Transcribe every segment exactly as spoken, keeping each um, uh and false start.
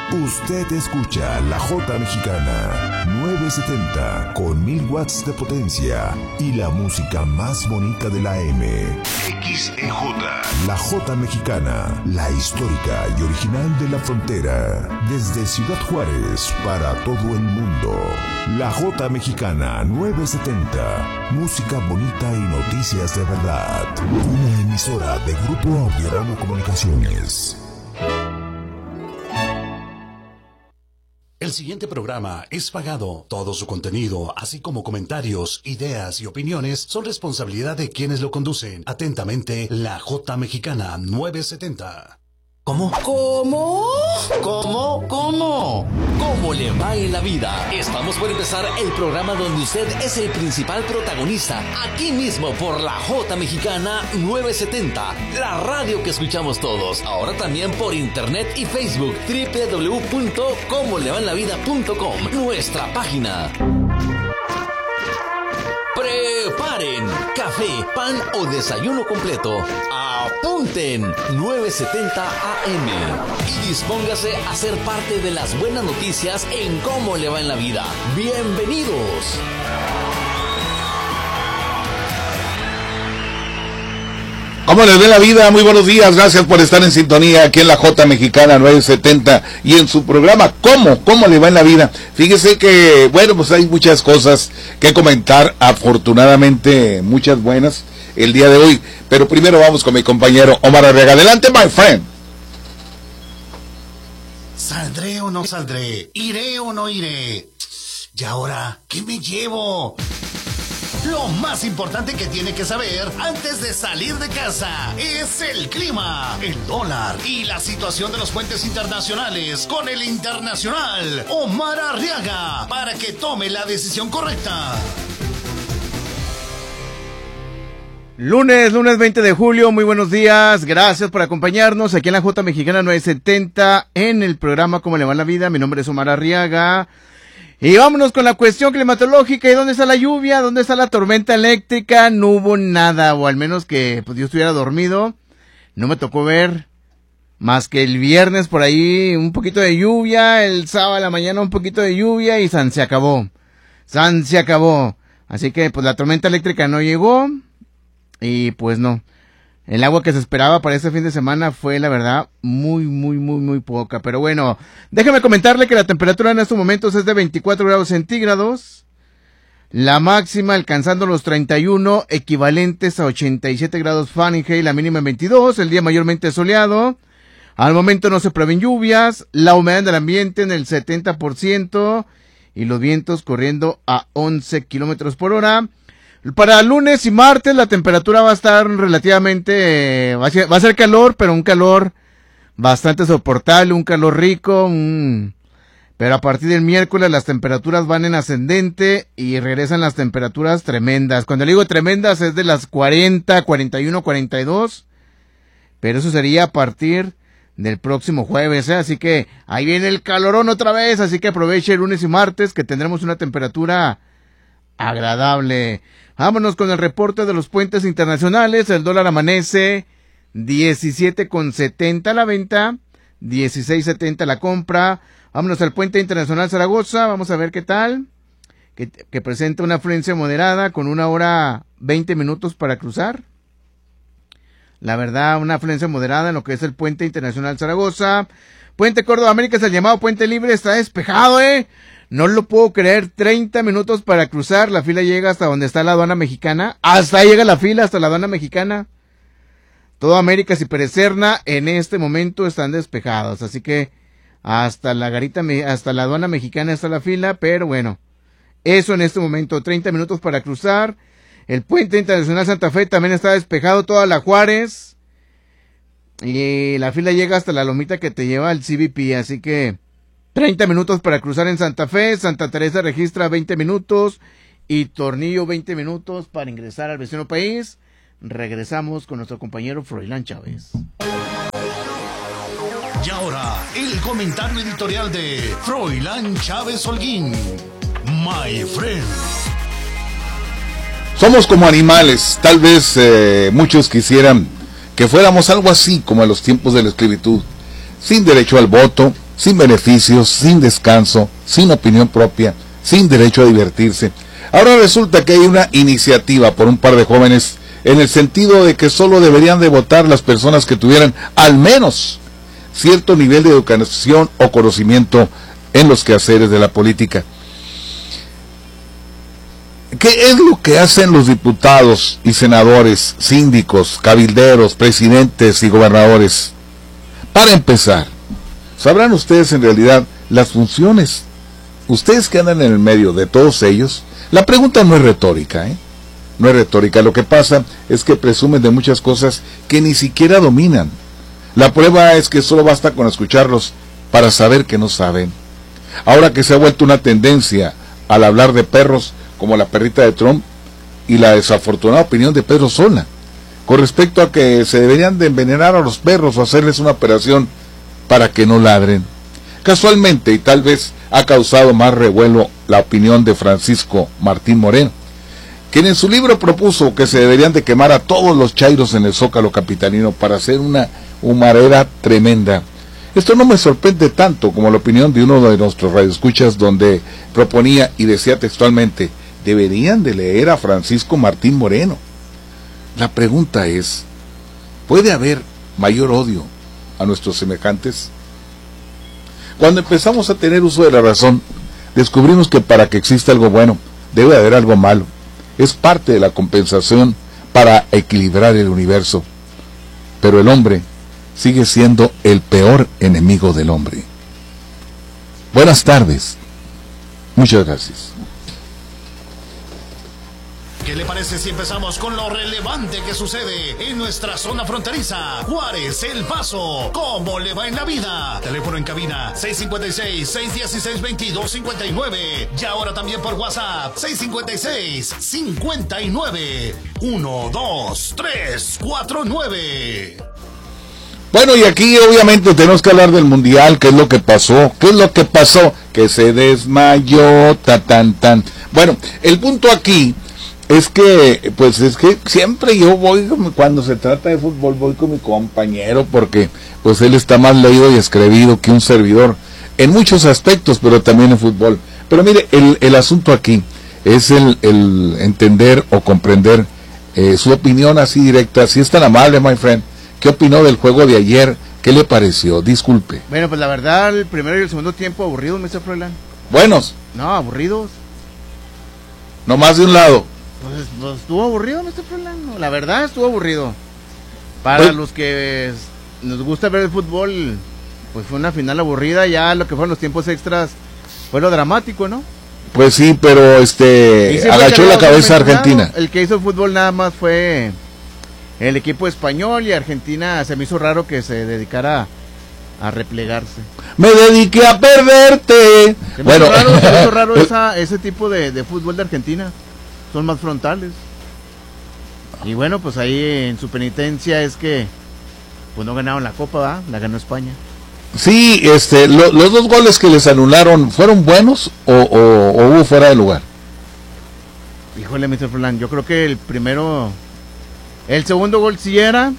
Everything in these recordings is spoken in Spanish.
Usted escucha La Jota Mexicana nueve setenta con mil watts de potencia y la música más bonita de la M. X E J. La Jota Mexicana, la histórica y original de la frontera. Desde Ciudad Juárez para todo el mundo. La Jota Mexicana nueve setenta. Música bonita y noticias de verdad. Una emisora de Grupo Audiorama Comunicaciones. El siguiente programa es pagado. Todo su contenido, así como comentarios, ideas y opiniones, son responsabilidad de quienes lo conducen. Atentamente, La Jota Mexicana nueve setenta. ¿Cómo? ¿Cómo? ¿Cómo? ¿Cómo? ¿Cómo le va en la vida? Estamos por empezar el programa donde usted es el principal protagonista. Aquí mismo por La Jota Mexicana nueve setenta. La radio que escuchamos todos. Ahora también por internet y Facebook. doble u doble u doble u punto como le va en la vida punto com. Nuestra página. Preparen café, pan o desayuno completo. Apunten nueve setenta A M y dispóngase a ser parte de las buenas noticias en Cómo le va en la vida. Bienvenidos. ¿Cómo les ve la vida? Muy buenos días, gracias por estar en sintonía aquí en La Jota Mexicana nueve setenta y en su programa ¿Cómo? ¿Cómo le va en la vida? Fíjese que, bueno, pues hay muchas cosas que comentar, afortunadamente muchas buenas el día de hoy, pero primero vamos con mi compañero Omar Arriaga. Adelante, my friend. ¿Saldré o no saldré? ¿Iré o no iré? ¿Y ahora qué me llevo? Lo más importante que tiene que saber antes de salir de casa es el clima, el dólar y la situación de los puentes internacionales con el internacional Omar Arriaga para que tome la decisión correcta. Lunes, lunes veinte de julio, muy buenos días, gracias por acompañarnos aquí en la Jota Mexicana nueve setenta en el programa ¿Cómo le va la vida? Mi nombre es Omar Arriaga. Y vámonos con la cuestión climatológica. ¿Y dónde está la lluvia? ¿Dónde está la tormenta eléctrica? No hubo nada, o al menos que pues yo estuviera dormido. No me tocó ver más que el viernes por ahí un poquito de lluvia, el sábado a la mañana un poquito de lluvia y san se acabó. San se acabó. Así que pues la tormenta eléctrica no llegó y pues no. El agua que se esperaba para este fin de semana fue, la verdad, muy, muy, muy, muy poca. Pero bueno, déjeme comentarle que la temperatura en estos momentos es de veinticuatro grados centígrados. La máxima alcanzando los treinta y uno, equivalentes a ochenta y siete grados Fahrenheit. La mínima en veintidós, el día mayormente soleado. Al momento no se prevén lluvias. La humedad del ambiente en el setenta por ciento. Y los vientos corriendo a once kilómetros por hora. Para lunes y martes la temperatura va a estar relativamente, eh, va, a ser, va a ser calor, pero un calor bastante soportable, un calor rico, un, pero a partir del miércoles las temperaturas van en ascendente y regresan las temperaturas tremendas. Cuando le digo tremendas es de las cuarenta, cuarenta y uno, cuarenta y dos, pero eso sería a partir del próximo jueves, ¿eh? Así que ahí viene el calorón otra vez, así que aproveche el lunes y martes que tendremos una temperatura agradable. Vámonos con el reporte de los puentes internacionales. El dólar amanece diecisiete con setenta la venta, dieciséis setenta la compra. Vámonos al puente internacional Zaragoza. Vamos a ver qué tal. Que, que presenta una afluencia moderada con una hora veinte minutos para cruzar. La verdad, una afluencia moderada en lo que es el puente internacional Zaragoza. Puente Córdoba América es el llamado puente libre. Está despejado, eh. No lo puedo creer, treinta minutos para cruzar, la fila llega hasta donde está la aduana mexicana, hasta ahí llega la fila, hasta la aduana mexicana. Toda Américas y Perecerna en este momento están despejados, así que hasta la garita, hasta la aduana mexicana está la fila, pero bueno, eso en este momento, treinta minutos para cruzar. El puente internacional Santa Fe también está despejado, toda la Juárez, y la fila llega hasta la lomita que te lleva al C B P, así que treinta minutos para cruzar en Santa Fe. Santa Teresa registra veinte minutos y Tornillo veinte minutos para ingresar al vecino país. Regresamos con nuestro compañero Froilán Chávez. Y ahora, el comentario editorial de Froilán Chávez Holguín. My friend. Somos como animales, tal vez eh, muchos quisieran que fuéramos algo así como a los tiempos de la esclavitud, sin derecho al voto, sin beneficios, sin descanso, sin opinión propia, sin derecho a divertirse. Ahora resulta que hay una iniciativa por un par de jóvenes en el sentido de que solo deberían de votar las personas que tuvieran al menos cierto nivel de educación o conocimiento en los quehaceres de la política. ¿Qué es lo que hacen los diputados y senadores, síndicos, cabilderos, presidentes y gobernadores? Para empezar, ¿sabrán ustedes en realidad las funciones? Ustedes que andan en el medio de todos ellos, la pregunta no es retórica, ¿eh? No es retórica, lo que pasa es que presumen de muchas cosas que ni siquiera dominan. La prueba es que solo basta con escucharlos para saber que no saben. Ahora que se ha vuelto una tendencia al hablar de perros, como la perrita de Trump y la desafortunada opinión de Pedro Sola, con respecto a que se deberían de envenenar a los perros o hacerles una operación para que no ladren. Casualmente, y tal vez ha causado más revuelo la opinión de Francisco Martín Moreno, quien en su libro propuso que se deberían de quemar a todos los chairos en el Zócalo capitalino para hacer una humareda tremenda. Esto no me sorprende tanto como la opinión de uno de nuestros radioescuchas, donde proponía y decía textualmente: deberían de leer a Francisco Martín Moreno. La pregunta es, ¿puede haber mayor odio a nuestros semejantes? Cuando empezamos a tener uso de la razón, descubrimos que para que exista algo bueno, debe haber algo malo. Es parte de la compensación para equilibrar el universo. Pero el hombre sigue siendo el peor enemigo del hombre. Buenas tardes. Muchas gracias. ¿Qué le parece si empezamos con lo relevante que sucede en nuestra zona fronteriza? Juárez, El Paso, ¿cómo le va en la vida? Teléfono en cabina seis cinco seis, seis uno seis, veintidós cincuenta y nueve. Y ahora también por WhatsApp seis cinco seis, cincuenta y nueve, uno dos tres cuatro nueve. Bueno, y aquí obviamente tenemos que hablar del Mundial. ¿Qué es lo que pasó? ¿Qué es lo que pasó? Que se desmayó, ta, tan, tan. Bueno, el punto aquí es que, pues es que siempre yo voy, cuando se trata de fútbol, voy con mi compañero, porque pues él está más leído y escribido que un servidor, en muchos aspectos, pero también en fútbol. Pero mire, el, el asunto aquí es el, el entender o comprender eh, su opinión así directa. Si es tan amable, my friend, ¿qué opinó del juego de ayer? ¿Qué le pareció? Disculpe. Bueno, pues la verdad, el primero y el segundo tiempo aburridos, mister Froilán. Buenos. No, aburridos. No más de un lado. Pues, pues estuvo aburrido, mister Froilán. La verdad, estuvo aburrido. Para pues, los que nos gusta ver el fútbol, pues fue una final aburrida. Ya lo que fueron los tiempos extras fue lo dramático, ¿no? Pues sí, pero este agachó la cabeza Argentina. El que hizo el fútbol nada más fue el equipo español, y Argentina se me hizo raro que se dedicara a replegarse. Me dediqué a perderte. Se me bueno, hizo raro, se me hizo raro esa, ese tipo de, de fútbol de Argentina. Son más frontales. Y bueno, pues ahí en su penitencia es que pues no ganaron la Copa, ¿verdad? La ganó España. Sí, este, lo, los dos goles que les anularon, ¿fueron buenos o, o, o hubo fuera de lugar? Híjole, mister Froilán, yo creo que el primero, el segundo gol sí era.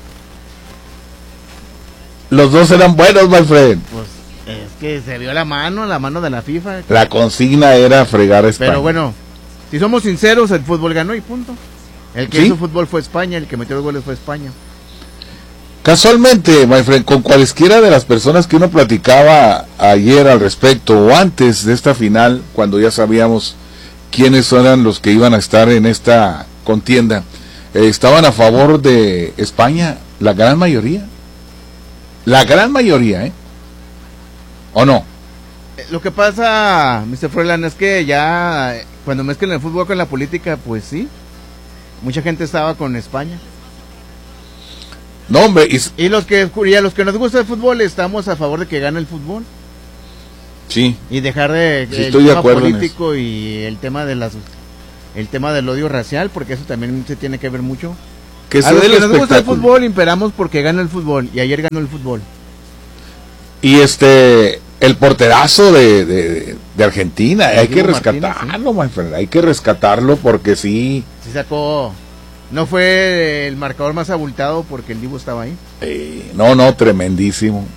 Los dos eran buenos, my friend. Pues es que se vio la mano, la mano de la FIFA. La consigna era fregar a España. Pero bueno, si somos sinceros, el fútbol ganó y punto. El que ¿Sí? hizo fútbol fue España, el que metió los goles fue España. Casualmente, my friend, con cualesquiera de las personas que uno platicaba ayer al respecto, o antes de esta final, cuando ya sabíamos quiénes eran los que iban a estar en esta contienda, eh, estaban a favor de España, la gran mayoría. La gran mayoría, ¿eh? ¿O no? Lo que pasa, mister Froilán, es que ya cuando mezclan el fútbol con la política, pues sí, mucha gente estaba con España. No, hombre, y, y los que y a los que nos gusta el fútbol estamos a favor de que gane el fútbol. Sí. Y dejar de sí, el estoy tema de acuerdo político y el tema de las el tema del odio racial, porque eso también se tiene que ver mucho. Que a los que nos gusta el fútbol imperamos porque gana el fútbol, y ayer ganó el fútbol. Y este el porterazo de, de, de Argentina, hay que rescatarlo, my friend, hay que rescatarlo porque sí. Sí sacó. No fue el marcador más abultado porque el Divo estaba ahí. Eh, no, no, tremendísimo.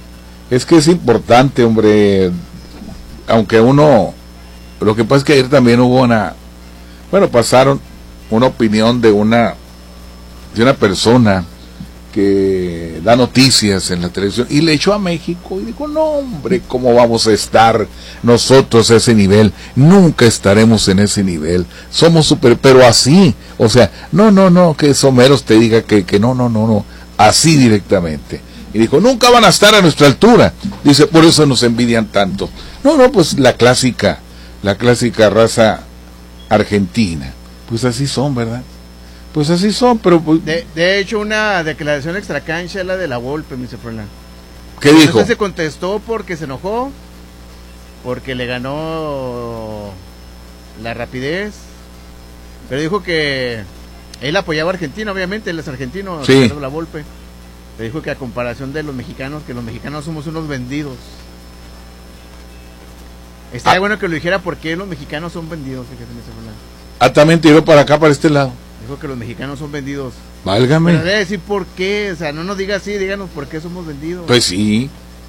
Es que es importante, hombre, aunque uno, lo que pasa es que ayer también hubo una, bueno, pasaron una opinión de una, de una persona que da noticias en la televisión y le echó a México y dijo, no hombre, ¿cómo vamos a estar nosotros a ese nivel? Nunca estaremos en ese nivel, somos super, pero así, o sea, no, no, no, que Someros te diga que, que no, no, no, no, así directamente. Y dijo, nunca van a estar a nuestra altura, dice, por eso nos envidian tanto. No, no, pues la clásica, la clásica raza argentina, pues así son, ¿verdad? Pues así son, pero... Pues, de, de hecho, una declaración extracancha es la de la Volpe, mister Froilán. ¿Qué dijo? Entonces se contestó porque se enojó, porque le ganó la rapidez, pero dijo que él apoyaba a Argentina, obviamente, él es argentino, sí. La Volpe. Le dijo que a comparación de los mexicanos, que los mexicanos somos unos vendidos. Estaría ah. bueno que lo dijera porque los mexicanos son vendidos, fíjate, mister Froilán. Ah, también tiró para acá, para este lado. Dijo que los mexicanos son vendidos. Válgame. Pero debe decir por qué, o sea, no nos diga así, díganos por qué somos vendidos. Pues sí.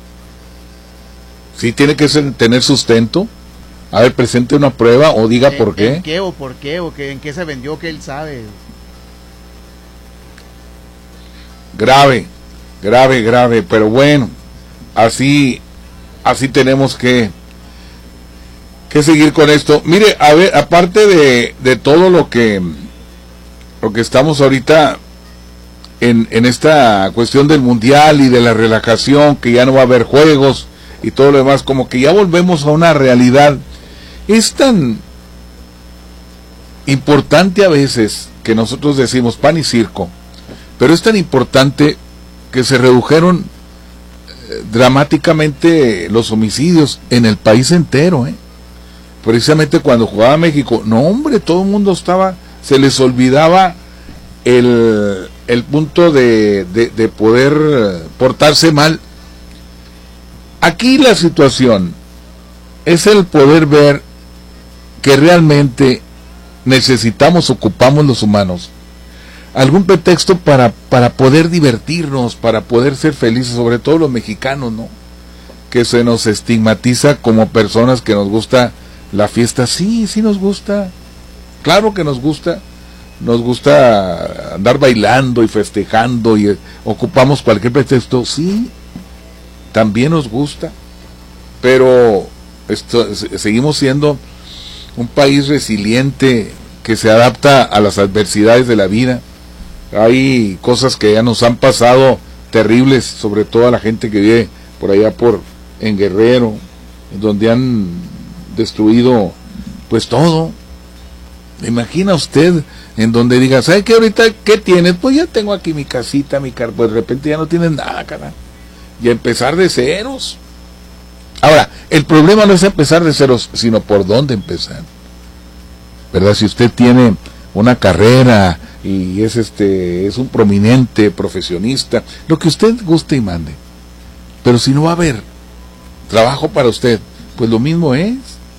Sí tiene que ser, tener sustento. A ver, presente una prueba o diga ¿En, por qué. ¿En qué o por qué o que, en qué se vendió que él sabe? Grave, grave, grave, pero bueno, así, así tenemos que, que seguir con esto. Mire, a ver, aparte de, de todo lo que, lo que estamos ahorita en, en esta cuestión del mundial y de la relajación, que ya no va a haber juegos y todo lo demás, como que ya volvemos a una realidad. Es tan importante a veces que nosotros decimos pan y circo, pero es tan importante que se redujeron eh, dramáticamente los homicidios en el país entero, ¿eh? Precisamente cuando jugaba México, no hombre, todo el mundo estaba, se les olvidaba el, el punto de, de, de poder portarse mal. Aquí la situación es el poder ver que realmente necesitamos, ocupamos los humanos algún pretexto para, para poder divertirnos, para poder ser felices, sobre todo los mexicanos, ¿no? Que se nos estigmatiza como personas que nos gusta la fiesta. Sí, sí nos gusta, claro que nos gusta, nos gusta andar bailando y festejando y ocupamos cualquier pretexto, sí, también nos gusta, pero esto, seguimos siendo un país resiliente que se adapta a las adversidades de la vida. Hay cosas que ya nos han pasado terribles, sobre todo a la gente que vive por allá por en Guerrero, donde han destruido pues todo. Imagina usted en donde diga, ¿sabe qué ahorita qué tienes? Pues ya tengo aquí mi casita, mi car, pues de repente ya no tienes nada, cara. Y a empezar de ceros. Ahora, el problema no es empezar de ceros, sino por dónde empezar. ¿Verdad? Si usted tiene una carrera y es este es un prominente profesionista, lo que usted guste y mande. Pero si no va a haber trabajo para usted, pues lo mismo es.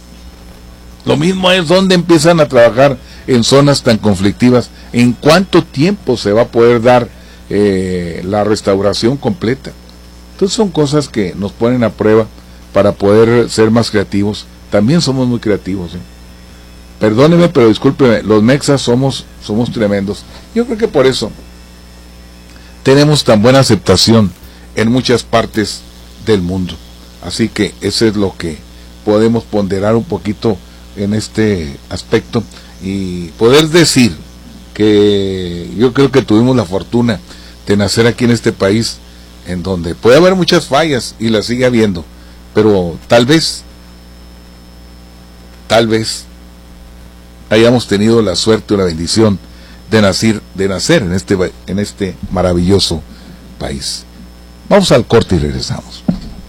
Lo mismo es donde empiezan a trabajar en zonas tan conflictivas. ¿En cuánto tiempo se va a poder dar eh, la restauración completa? Entonces son cosas que nos ponen a prueba para poder ser más creativos. También somos muy creativos, ¿eh? Perdóneme, pero discúlpeme, los mexas somos, somos tremendos. Yo creo que por eso tenemos tan buena aceptación en muchas partes del mundo. Así que eso es lo que podemos ponderar un poquito en este aspecto y poder decir que yo creo que tuvimos la fortuna de nacer aquí en este país, en donde puede haber muchas fallas y las sigue habiendo, pero tal vez, tal vez hayamos tenido la suerte o la bendición de nacer, de nacer en este, en este maravilloso país. Vamos al corte y regresamos.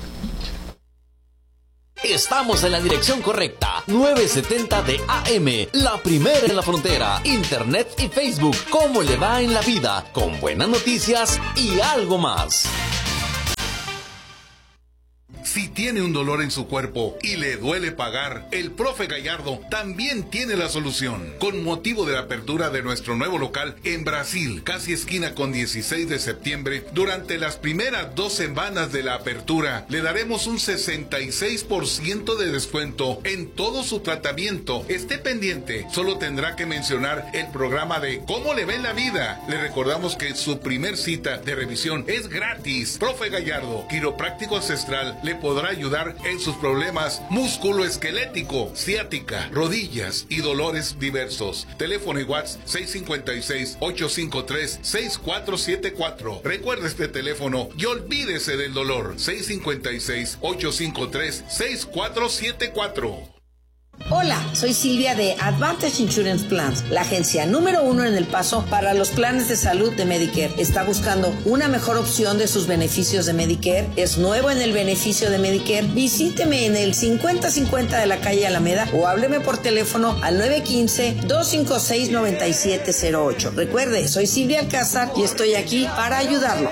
Estamos en la dirección correcta. nueve setenta de A M, la primera en la frontera. Internet y Facebook. ¿Cómo le va en la vida? Con buenas noticias y algo más. Si tiene un dolor en su cuerpo y le duele pagar, el profe Gallardo también tiene la solución. Con motivo de la apertura de nuestro nuevo local en Brasil, casi esquina con dieciséis de septiembre, durante las primeras dos semanas de la apertura, le daremos un sesenta y seis por ciento de descuento en todo su tratamiento. Esté pendiente, solo tendrá que mencionar el programa de ¿Cómo le va en la vida? Le recordamos que su primer cita de revisión es gratis. Profe Gallardo, quiropráctico ancestral, le podrá ayudar en sus problemas músculo-esquelético, ciática, rodillas y dolores diversos. Teléfono y WhatsApp seis cinco seis, ocho cinco tres, seis cuatro siete cuatro. Recuerde este teléfono y olvídese del dolor. seis cinco seis, ocho cinco tres, seis cuatro siete cuatro. Hola, soy Silvia de Advantage Insurance Plans, la agencia número uno en El Paso para los planes de salud de Medicare. ¿Está buscando una mejor opción de sus beneficios de Medicare? ¿Es nuevo en el beneficio de Medicare? Visíteme en el cincuenta cincuenta de la calle Alameda o hábleme por teléfono al nueve uno cinco, dos cinco seis, nueve siete cero ocho. Recuerde, soy Silvia Alcázar y estoy aquí para ayudarlo.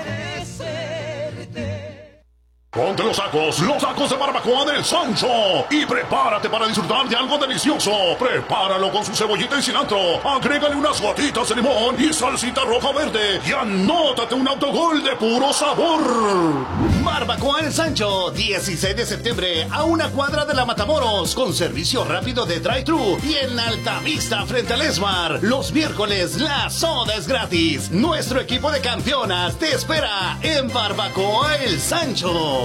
Ponte los sacos, los sacos de barbacoa del Sancho y prepárate para disfrutar de algo delicioso. Prepáralo con su cebollita y cilantro, agrégale unas gotitas de limón y salsita roja o verde y anótate un autogol de puro sabor. Barbacoa El Sancho, dieciséis de septiembre, a una cuadra de la Matamoros, con servicio rápido de drive-thru y en Alta Vista frente al Esmar. Los miércoles la soda es gratis. Nuestro equipo de campeonas te espera en Barbacoa El Sancho.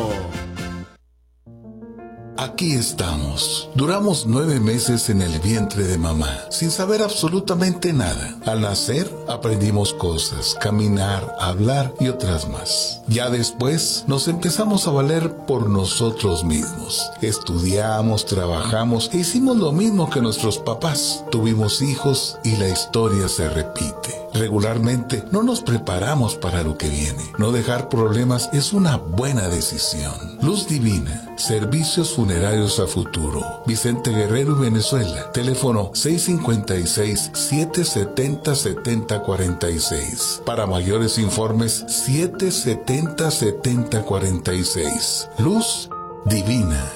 Aquí estamos. Duramos nueve meses en el vientre de mamá, sin saber absolutamente nada. Al nacer, aprendimos cosas, caminar, hablar y otras más. Ya después, nos empezamos a valer por nosotros mismos. Estudiamos, trabajamos e hicimos lo mismo que nuestros papás. Tuvimos hijos y la historia se repite. Regularmente, no nos preparamos para lo que viene. No dejar problemas es una buena decisión. Luz Divina, servicios funerarios a futuro. Vicente Guerrero y Venezuela. Teléfono seis cinco seis, siete siete cero, siete cero cuatro seis. Para mayores informes, siete siete cero, siete cero cuatro seis. Luz Divina.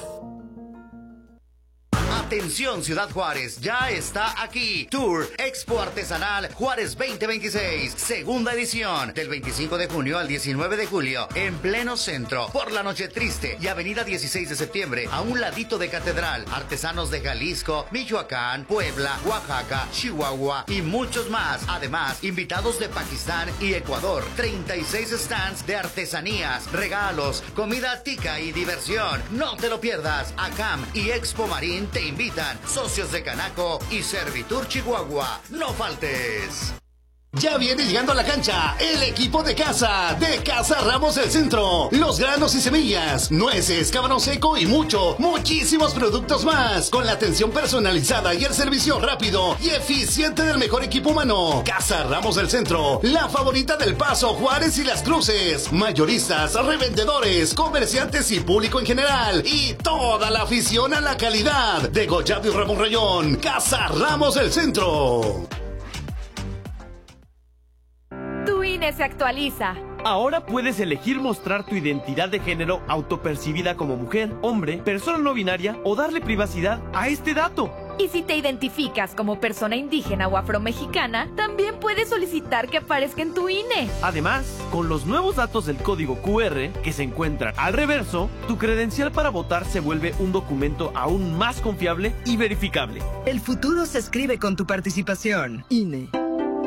Atención Ciudad Juárez, ya está aquí. Tour Expo Artesanal Juárez veinte veintiséis, segunda edición, del veinticinco de junio al diecinueve de julio, en pleno centro, por la Noche Triste y avenida dieciséis de septiembre, a un ladito de Catedral. Artesanos de Jalisco, Michoacán, Puebla, Oaxaca, Chihuahua y muchos más. Además, invitados de Pakistán y Ecuador. treinta y seis stands de artesanías, regalos, comida tica y diversión. No te lo pierdas. ACAM y Expo Marín te invitan. Socios de Canaco y Servitur Chihuahua. No faltes. Ya viene llegando a la cancha el equipo de casa, de Casa Ramos del Centro. Los granos y semillas, nueces, camarón seco y mucho, muchísimos productos más. Con la atención personalizada y el servicio rápido y eficiente del mejor equipo humano. Casa Ramos del Centro, la favorita del Paso, Juárez y Las Cruces. Mayoristas, revendedores, comerciantes y público en general. Y toda la afición a la calidad. De Gollado y Ramón Rayón, Casa Ramos del Centro. Tu I N E se actualiza. Ahora puedes elegir mostrar tu identidad de género autopercibida como mujer, hombre, persona no binaria o darle privacidad a este dato. Y si te identificas como persona indígena o afromexicana, también puedes solicitar que aparezca en tu I N E. Además, con los nuevos datos del código Q R que se encuentran al reverso, tu credencial para votar se vuelve un documento aún más confiable y verificable. El futuro se escribe con tu participación. I N E.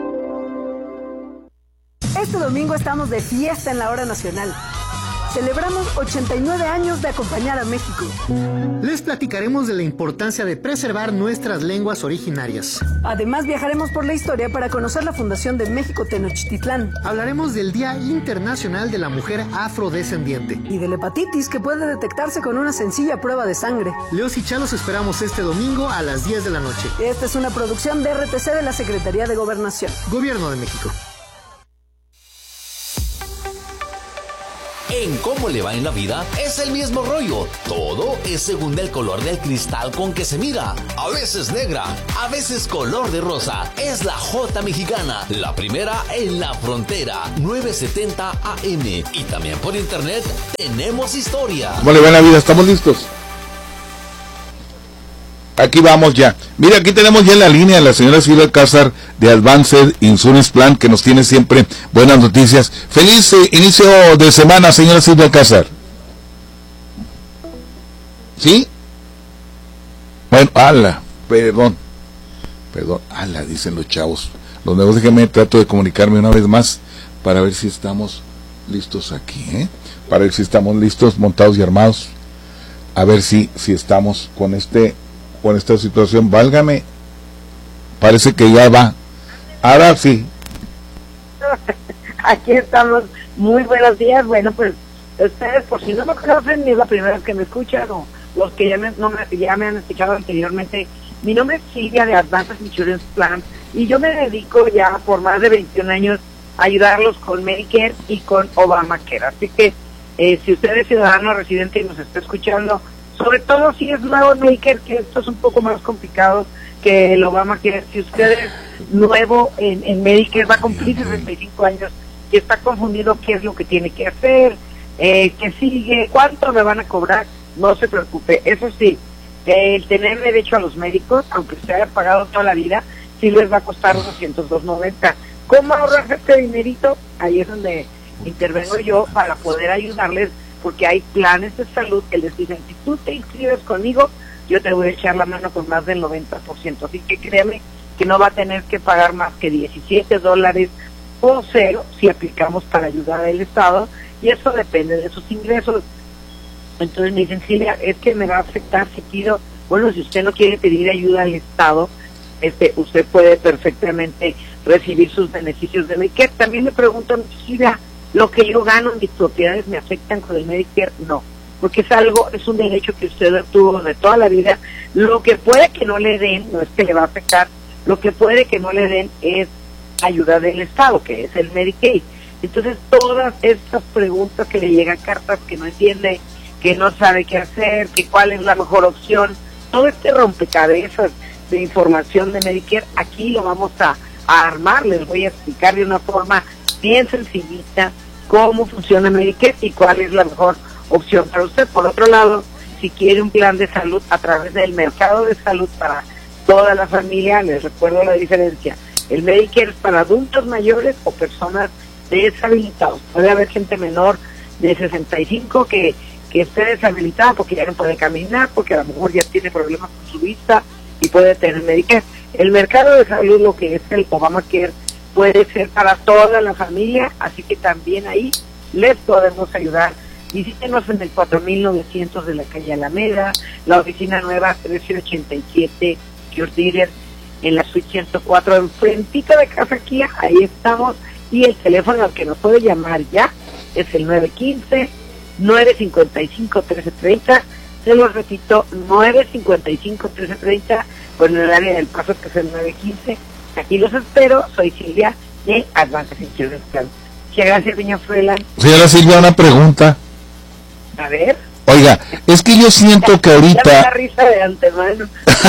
Este domingo estamos de fiesta en la Hora Nacional. Celebramos ochenta y nueve años de acompañar a México. Les platicaremos de la importancia de preservar nuestras lenguas originarias. Además, viajaremos por la historia para conocer la fundación de México Tenochtitlán. Hablaremos del Día Internacional de la Mujer Afrodescendiente. Y de la hepatitis, que puede detectarse con una sencilla prueba de sangre. Leos y Chalos esperamos este domingo a las diez de la noche. Esta es una producción de R T C de la Secretaría de Gobernación. Gobierno de México. En Cómo le va en la vida es el mismo rollo. Todo es según el color del cristal con que se mira. A veces negra, a veces color de rosa. Es la J Mexicana, la primera en la frontera, novecientos setenta A M. Y también por internet tenemos historia. ¿Cómo le va en la vida? ¿Estamos listos? Aquí vamos ya. Mira, aquí tenemos ya en la línea a la señora Silvia Alcázar de Advanced Insurance Plan, que nos tiene siempre buenas noticias. Feliz eh, inicio de semana, señora Silvia Alcázar. ¿Sí? Bueno, ala, perdón. Perdón, ala, dicen los chavos. Los nuevos, déjenme, trato de comunicarme una vez más para ver si estamos listos aquí, ¿eh? Para ver si estamos listos, montados y armados. A ver si, si estamos con este... con esta situación, válgame, parece que ya va, ahora sí. Aquí estamos, muy buenos días. Bueno, pues ustedes, por si no me conocen, es la primera vez que me escuchan, o los que ya me, no me, ya me han escuchado anteriormente. Mi nombre es Silvia de Advanced Insurance Plan, y yo me dedico ya por más de veintiún años a ayudarlos con Medicare y con Obamacare. Así que eh, si usted es ciudadano residente y nos está escuchando, sobre todo si es nuevo en Medicare, que esto es un poco más complicado que el Obamacare. Si usted es nuevo en, en Medicare, va a cumplir sesenta y cinco años y está confundido qué es lo que tiene que hacer, eh, qué sigue, cuánto me van a cobrar, no se preocupe. Eso sí, eh, el tener derecho a los médicos, aunque se haya pagado toda la vida, sí les va a costar doscientos dos noventa. ¿Cómo ahorrar este dinerito? Ahí es donde intervengo yo para poder ayudarles, porque hay planes de salud que les dicen, si tú te inscribes conmigo, yo te voy a echar la mano con más del noventa por ciento. Así que créeme que no va a tener que pagar más que diecisiete dólares o cero si aplicamos para ayudar al Estado, y eso depende de sus ingresos. Entonces me dicen, Silvia, es que me va a afectar si pido. Bueno, si usted no quiere pedir ayuda al Estado, este, usted puede perfectamente recibir sus beneficios de Medicare. También me preguntan, Silvia, ¿lo que yo gano en mis propiedades me afectan con el Medicare? No, porque es algo, es un derecho que usted obtuvo de toda la vida. Lo que puede que no le den, no es que le va a afectar, lo que puede que no le den es ayuda del Estado, que es el Medicaid. Entonces, todas estas preguntas que le llegan, cartas que no entiende, que no sabe qué hacer, que cuál es la mejor opción, todo este rompecabezas de información de Medicare, aquí lo vamos a, a armar. Les voy a explicar de una forma bien sencillita cómo funciona Medicare y cuál es la mejor opción para usted. Por otro lado, si quiere un plan de salud a través del mercado de salud para toda la familia, les recuerdo la diferencia. El Medicare es para adultos mayores o personas deshabilitados. Puede haber gente menor de sesenta y cinco que, que esté deshabilitada porque ya no puede caminar, porque a lo mejor ya tiene problemas con su vista y puede tener Medicare. El mercado de salud, lo que es el Obamacare, puede ser para toda la familia, así que también ahí les podemos ayudar. Visítenos en el cuatro mil novecientos de la calle Alameda, la oficina nueva trece ochenta y siete, Cure Dealer, en la suite ciento cuatro, enfrentito de Casa Kia, ahí estamos, y el teléfono al que nos puede llamar ya es el nueve uno cinco, nueve cinco cinco, uno tres tres cero, se lo repito, nueve cinco cinco, uno tres tres cero, con el área del paso que es el nueve uno cinco. Aquí los espero, soy Silvia de Advanced Insurance Plan. Muchas gracias, doña Fruela. Señora Silvia, una pregunta. A ver. Oiga, es que yo siento que ahorita... Ya me da risa de antemano.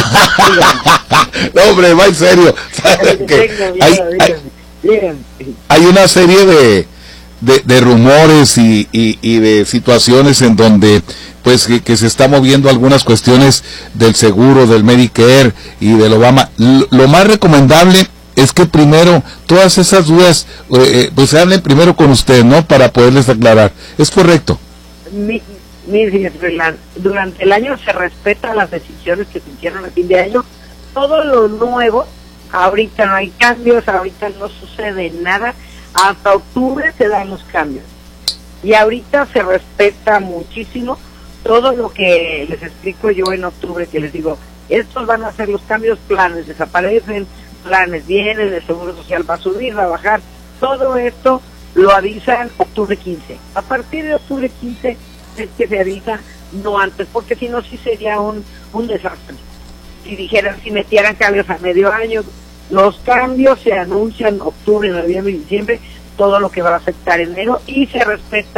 No, hombre, va en serio. Que hay, hay, hay una serie de, de, de rumores y, y, y de situaciones en donde pues que, que se está moviendo algunas cuestiones del seguro, del Medicare y del Obama. Lo, lo más recomendable es que primero todas esas dudas eh, pues se hablen primero con usted, ¿no? Para poderles aclarar. ¿Es correcto? Mi, mi, durante el año se respetan las decisiones que se hicieron a fin de año. Todo lo nuevo, ahorita no hay cambios, ahorita no sucede nada. Hasta octubre se dan los cambios. Y ahorita se respeta muchísimo todo lo que les explico yo en octubre, que les digo, estos van a ser los cambios, planes desaparecen, planes vienen, el seguro social va a subir, va a bajar, todo esto lo avisan octubre quince. A partir de octubre quince es que se avisa, no antes, porque si no sí sería un, un desastre. Si dijeran, si metieran cambios a medio año, los cambios se anuncian octubre, noviembre y diciembre, todo lo que va a afectar enero, y se respetan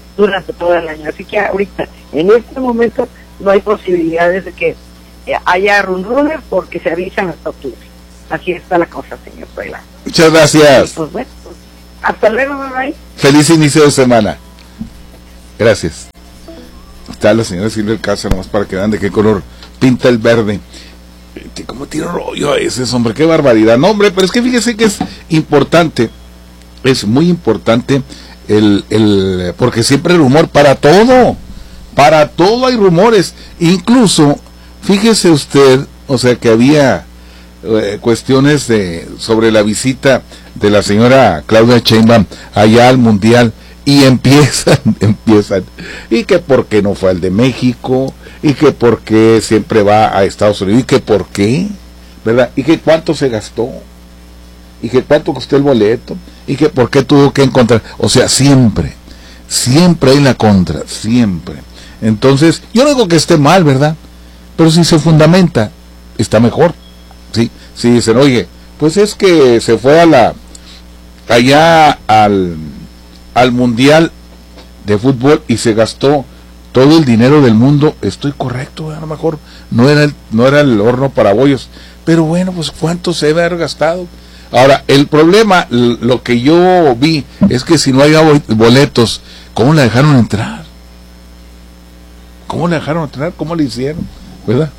durante todo el año. Así que ahorita, en este momento, no hay posibilidades de que eh, haya run-runners porque se avisan hasta octubre. Así está la cosa, señor Puebla. Muchas gracias. Y pues bueno, pues, hasta luego, bye. Feliz inicio de semana. Gracias. Está la señora Silvia Alcázar, nomás para que vean de qué color pinta el verde. ¿Cómo tiene rollo ese, hombre? Qué barbaridad. No, hombre, pero es que fíjese que es importante, es muy importante el, el, porque siempre hay rumor para todo, para todo hay rumores. Incluso, fíjese usted, o sea, que había eh, cuestiones de, sobre la visita de la señora Claudia Sheinbaum allá al Mundial, y empiezan, empiezan, y que por qué no fue al de México, y que por qué siempre va a Estados Unidos, y que por qué, ¿verdad? Y que cuánto se gastó, y que cuánto costó el boleto, y que por qué tuvo que encontrar, o sea, siempre, siempre hay la contra, siempre. Entonces, yo no digo que esté mal, ¿verdad? Pero si se fundamenta, está mejor, ¿sí? Si dicen, oye, pues es que se fue a la, allá al... al Mundial de Fútbol y se gastó todo el dinero del mundo, estoy correcto, a lo mejor no era el, no era el horno para bollos, pero bueno, pues cuánto se debe haber gastado. Ahora, el problema, lo que yo vi, es que si no había boletos, ¿cómo la dejaron entrar? ¿Cómo la dejaron entrar? ¿Cómo le hicieron? ¿Verdad?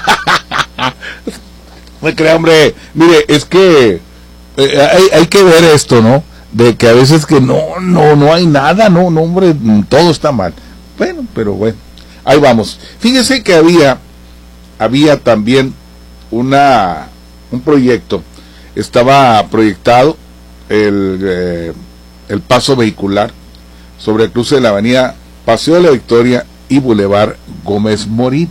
Me crea, hombre, mire, es que eh, hay, hay que ver esto, ¿no? De que a veces que no, no, no hay nada, no, no, hombre, todo está mal. Bueno, pero bueno, ahí vamos. Fíjese que había, había también una, un proyecto, estaba proyectado el, eh, el paso vehicular sobre el cruce de la avenida Paseo de la Victoria y Boulevard Gómez Morín.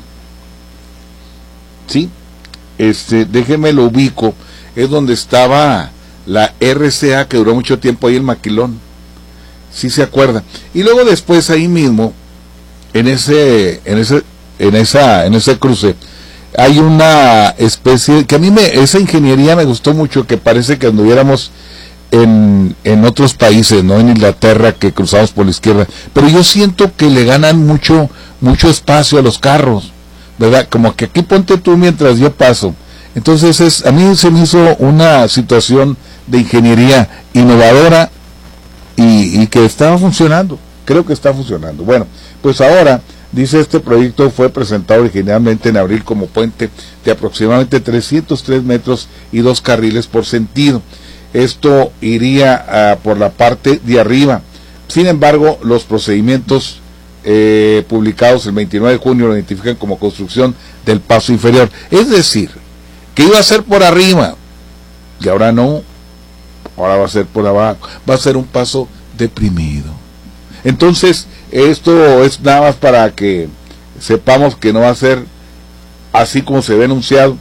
Sí, este, déjeme lo ubico, es donde estaba la R C A, que duró mucho tiempo ahí en Maquilón, si se acuerda, y luego después ahí mismo en ese en ese en esa en ese cruce hay una especie que a mí me, esa ingeniería me gustó mucho, que parece que anduviéramos en en otros países, no en Inglaterra, que cruzamos por la izquierda, pero yo siento que le ganan mucho mucho espacio a los carros, ¿verdad? Como que aquí ponte tú mientras yo paso. Entonces es, a mí se me hizo una situación de ingeniería innovadora y, y que estaba funcionando, creo que está funcionando. Bueno, pues ahora, dice, este proyecto fue presentado originalmente en abril como puente de aproximadamente trescientos tres metros y dos carriles por sentido. Esto iría uh, por la parte de arriba. Sin embargo, los procedimientos eh, publicados el veintinueve de junio lo identifican como construcción del paso inferior. Es decir, que iba a ser por arriba, y ahora no, ahora va a ser por abajo, va a ser un paso deprimido. Entonces, esto es nada más para que sepamos que no va a ser así como se ve anunciado,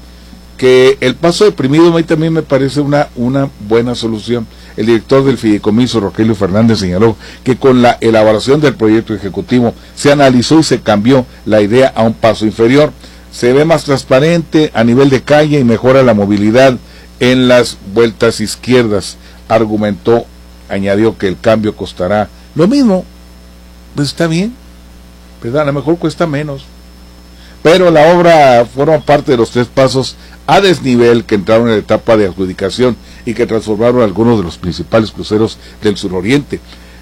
que el paso deprimido a mí también me parece una, una buena solución. El director del fideicomiso, Rogelio Fernández, señaló que con la elaboración del proyecto ejecutivo se analizó y se cambió la idea a un paso inferior. Se ve más transparente a nivel de calle y mejora la movilidad en las vueltas izquierdas, argumentó. Añadió que el cambio costará lo mismo, pues está bien, ¿verdad? A lo mejor cuesta menos, pero la obra forma parte de los tres pasos a desnivel que entraron en la etapa de adjudicación y que transformaron algunos de los principales cruceros del suroriente.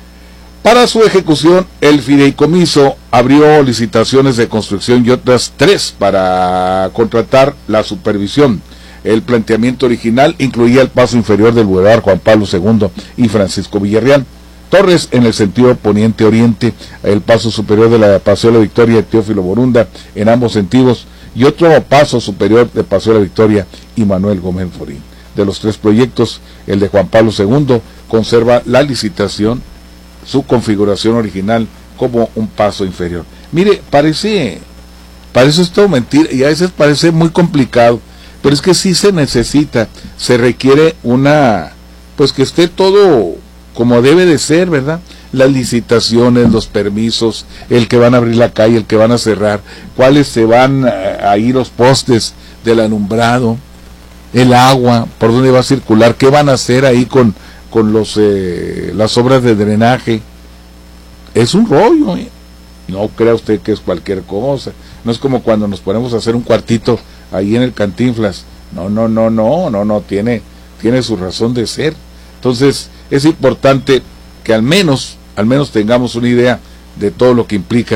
Para su ejecución, el fideicomiso abrió licitaciones de construcción y otras tres para contratar la supervisión. El planteamiento original incluía el paso inferior del Boulevard Juan Pablo segundo y Francisco Villarreal, Torres en el sentido poniente-oriente, el paso superior de la Paseo de la Victoria y Teófilo Borunda en ambos sentidos, y otro paso superior de Paseo de la Victoria y Manuel Gómez Morín. De los tres proyectos, el de Juan Pablo segundo conserva la licitación, su configuración original, como un paso inferior. Mire, parece, parece esto mentira, y a veces parece muy complicado, pero es que sí se necesita, se requiere una, pues que esté todo como debe de ser, ¿verdad? Las licitaciones, los permisos, el que van a abrir la calle, el que van a cerrar, cuáles se van a, a ir los postes del alumbrado, el agua, por dónde va a circular, qué van a hacer ahí con, con los eh, las obras de drenaje, es un rollo, ¿eh? No crea usted que es cualquier cosa. No es como cuando nos ponemos a hacer un cuartito ahí en el Cantinflas. No, no, no, no, no, no, tiene, tiene su razón de ser. Entonces, es importante que al menos, al menos tengamos una idea de todo lo que implica